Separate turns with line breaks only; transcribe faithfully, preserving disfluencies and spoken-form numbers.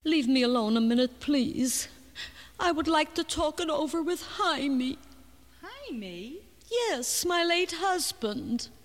Leave me alone a minute, please. I would like to talk it over with Jaime.
Jaime?
Yes, my late husband.